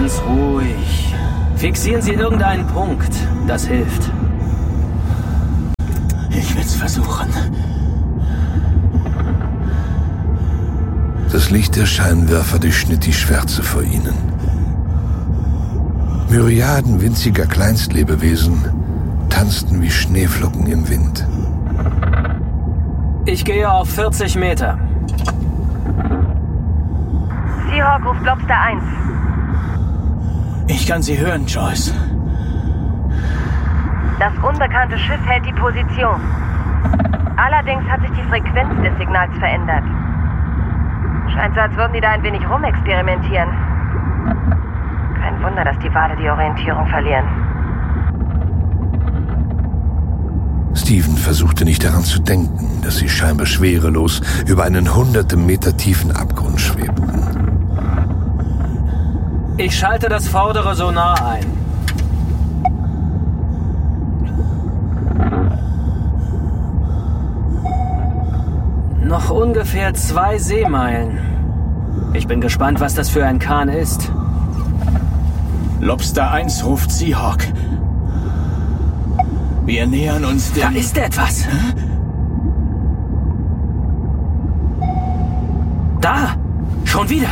Ganz ruhig. Fixieren Sie irgendeinen Punkt. Das hilft. Ich will's versuchen. Das Licht der Scheinwerfer durchschnitt die Schwärze vor ihnen. Myriaden winziger Kleinstlebewesen tanzten wie Schneeflocken im Wind. Ich gehe auf 40 Meter. Seahawk ruft Lobster 1. Ich kann Sie hören, Joyce. Das unbekannte Schiff hält die Position. Allerdings hat sich die Frequenz des Signals verändert. Scheint so, als würden die da ein wenig rumexperimentieren. Kein Wunder, dass die Wale die Orientierung verlieren. Steven versuchte nicht daran zu denken, dass sie scheinbar schwerelos über einen hunderte Meter tiefen Abgrund schwebten. Ich schalte das vordere Sonar ein. Noch ungefähr 2 Seemeilen. Ich bin gespannt, was das für ein Kahn ist. Lobster 1 ruft Seahawk. Wir nähern uns dem... Da ist etwas. Da! Schon wieder!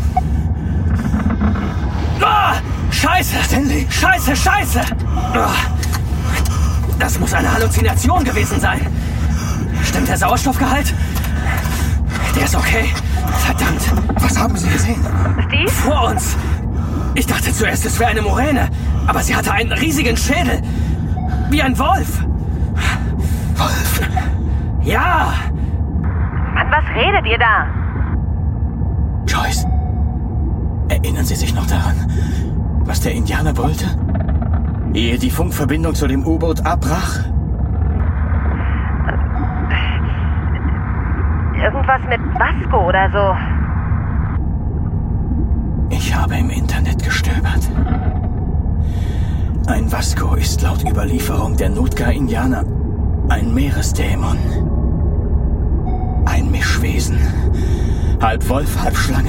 Ah! Scheiße! Stanley! Scheiße! Ah! Das muss eine Halluzination gewesen sein. Stimmt der Sauerstoffgehalt? Der ist okay. Verdammt. Was haben Sie gesehen? Steve? Vor uns. Ich dachte zuerst, es wäre eine Moräne. Aber sie hatte einen riesigen Schädel. Wie ein Wolf. Wolf? Ja! An was redet ihr da? Joyce, erinnern Sie sich noch daran, was der Indianer wollte? Ehe die Funkverbindung zu dem U-Boot abbrach? Irgendwas mit Vasco oder so. Ich habe im Internet gestöbert. Ein Vasco ist laut Überlieferung der Nootka-Indianer ein Meeresdämon. Ein Mischwesen. Halb Wolf, halb Schlange.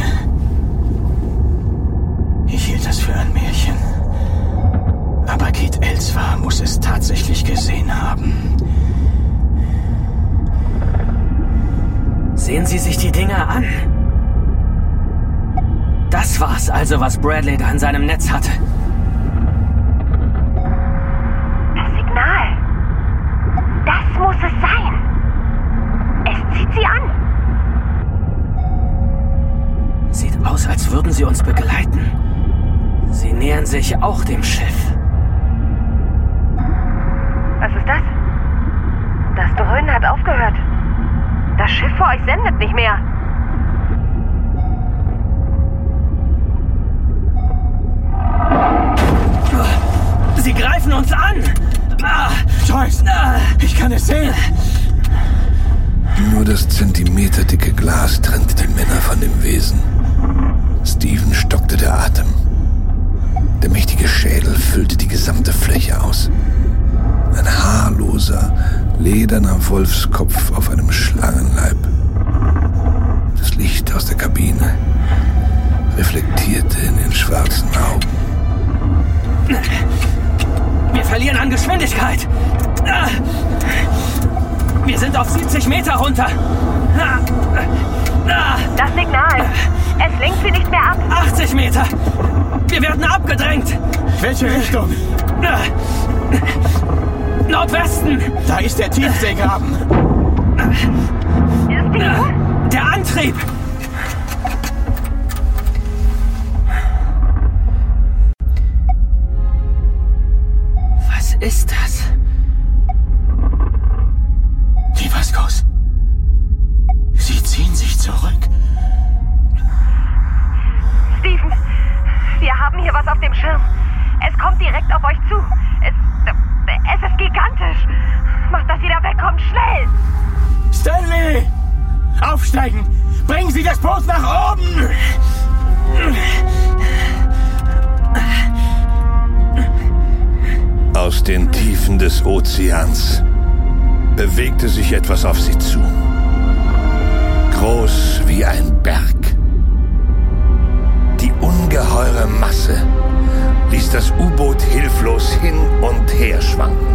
Ich hielt das für ein Märchen. Aber Kate Elzvah muss es tatsächlich gesehen haben. Sehen Sie sich die Dinger an. Das war's also, was Bradley da in seinem Netz hatte. Das Signal. Das muss es sein. Es zieht sie an. Sieht aus, als würden sie uns begleiten. Sie nähern sich auch dem Schiff. Was ist das? Das Dröhnen hat aufgehört. Das Schiff vor euch sendet nicht mehr. Sie greifen uns an! Joyce, ich kann es sehen! Nur das zentimeterdicke Glas trennte die Männer von dem Wesen. Steven stockte der Atem. Der mächtige Schädel füllte die gesamte Fläche aus. Ein haarloser, lederner Wolfskopf auf einem Schlangenleib. Das Licht aus der Kabine reflektierte in den schwarzen Augen. Wir verlieren an Geschwindigkeit. Wir sind auf 70 Meter runter. Das Signal. Es lenkt sie nicht mehr ab. 80 Meter. Wir werden abgedrängt. Welche Richtung? Nordwesten. Da ist der Tiefseegraben. Der Antrieb. Was ist das? Die Vascos. Sie ziehen sich zurück. Steven, wir haben hier was auf dem Schirm. Es kommt direkt auf euch zu. Es ist gigantisch. Macht, dass ihr da wegkommt, schnell! Stanley! Aufsteigen! Bringen Sie das Boot nach oben! Aus den Tiefen des Ozeans bewegte sich etwas auf sie zu. Groß wie ein Berg. Die ungeheure Masse ließ das U-Boot hilflos hin und her schwanken.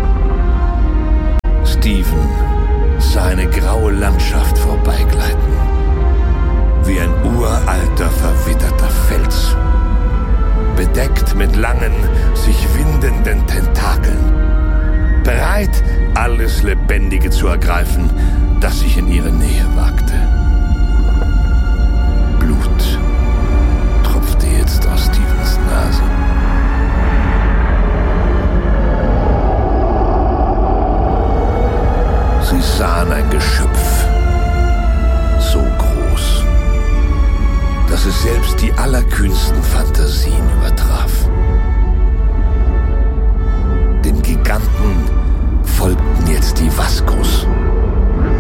Steven sah eine graue Landschaft vorbeigleiten, wie ein uralter, verwitterter Fels, bedeckt mit langen, sich windenden Tentakeln, bereit, alles Lebendige zu ergreifen, das sich in ihre Nähe wagt.